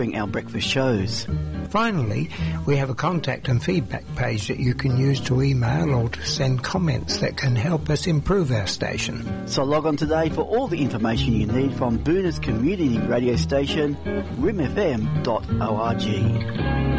our breakfast shows. Finally, we have a contact and feedback page that you can use to email or to send comments that can help us improve our station. So log on today for all the information you need from Boona's community radio station, rimfm.org.